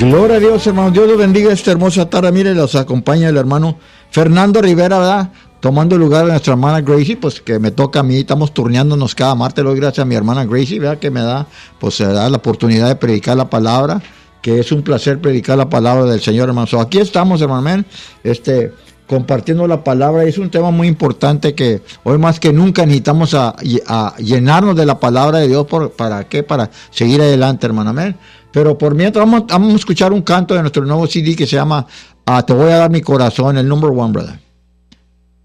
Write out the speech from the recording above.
Gloria a Dios, hermano. Dios los bendiga esta hermosa tarde. Mire, los acompaña el hermano Fernando Rivera, ¿verdad? Tomando el lugar de nuestra hermana Gracie, pues que me toca a mí. Estamos turneándonos cada martes. Le doy gracias a mi hermana Gracie, ¿verdad? Que me da, pues, da la oportunidad de predicar la palabra, que es un placer predicar la palabra del Señor, hermano. So, aquí estamos, hermano, compartiendo la palabra. Es un tema muy importante que hoy más que nunca necesitamos a llenarnos de la palabra de Dios. ¿Para qué? Para seguir adelante, hermano. Amén. Pero por mientras vamos a escuchar un canto de nuestro nuevo CD que se llama Te voy a dar mi corazón, el number one, brother.